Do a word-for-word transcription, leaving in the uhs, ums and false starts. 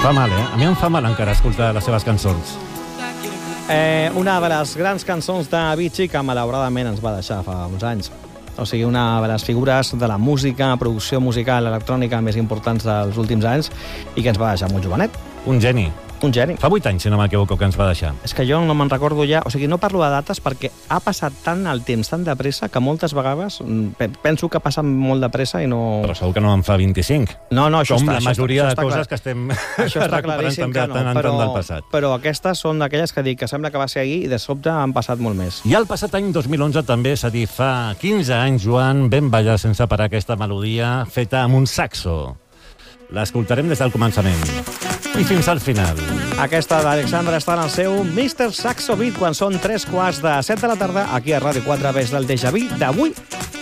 Fa mal, eh? A mi em fa mal encara escoltar les seves cançons. Eh, una de les grans cançons de Avicii que malauradament ens va deixar fa uns anys. O sigui, una de les figures de la música, producció musical electrònica més importants dels últims anys i que ens va deixar molt jovenet. Un geni. Un geni. Fa vuit anys, si no m'equivoco, que ens va deixar. És que jo no me'n recordo ja... O sigui, no parlo de dates perquè ha passat tant el temps, tan de pressa, que moltes vegades penso que passa molt de pressa i no... Però segur que no en fa vint-i-cinc. No, no, això Com està... la majoria això de està coses clar. que estem això està recuperant també que no, no, tant però, del passat. Però aquestes són d'aquelles que dic que sembla que va ser ahir i de sobte han passat molt més. I el passat any dos mil onze també, és a dir, fa quinze anys, Joan, vam ballar sense parar aquesta melodia feta amb un saxo. L'escoltarem des del començament i fins al final. Aquesta d'Alexandra està en el seu mister Saxo Beat quan són tres quarts de set de la tarda aquí a Ràdio quatre des del Déjà Vu d'avui.